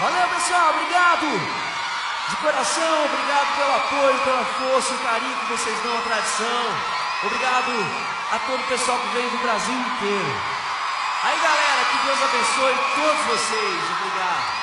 Valeu, pessoal, obrigado! De coração, obrigado pelo apoio, pela força, o carinho que vocês dão à tradição. Obrigado a todo o pessoal que vem do Brasil inteiro. Aí, galera, que Deus abençoe todos vocês. Obrigado.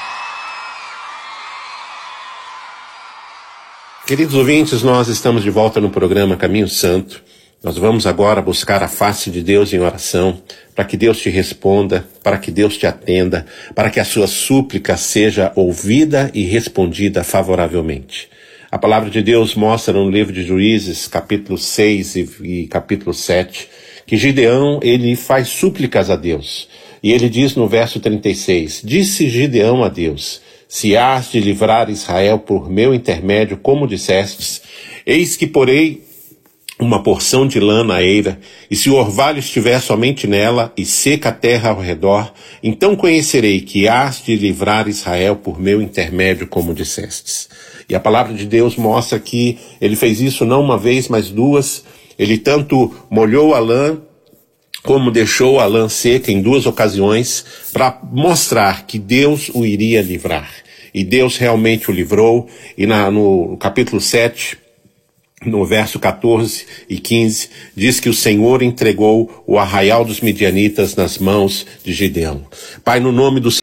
Queridos ouvintes, nós estamos de volta no programa Caminho Santo. Nós vamos agora buscar a face de Deus em oração, para que Deus te responda, para que Deus te atenda, para que a sua súplica seja ouvida e respondida favoravelmente. A palavra de Deus mostra no livro de Juízes, capítulo 6 e capítulo 7, que Gideão, ele faz súplicas a Deus. E ele diz no verso 36, disse Gideão a Deus, se hás de livrar Israel por meu intermédio, como dissestes, eis que porei uma porção de lã na eira, e se o orvalho estiver somente nela, e seca a terra ao redor, então conhecerei que hás de livrar Israel por meu intermédio, como dissestes. E a palavra de Deus mostra que ele fez isso não uma vez, mas duas. Ele tanto molhou a lã, como deixou a lã seca em duas ocasiões, para mostrar que Deus o iria livrar. E Deus realmente o livrou, e no capítulo 7, no verso 14 e 15, diz que o Senhor entregou o arraial dos midianitas nas mãos de Gideão. Pai, no nome do